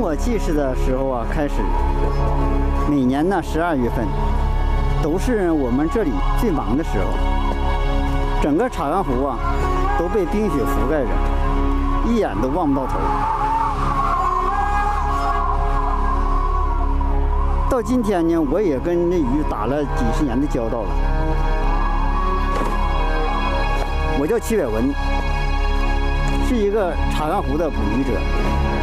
我记事的时候啊，开始，每年呢12月份，都是我们这里最忙的时候。整个茶园湖啊，都被冰雪覆盖着，一眼都望不到头。到今天呢，我也跟那鱼打了几十年的交道了。我叫齐伟文，是一个茶园湖的捕鱼者。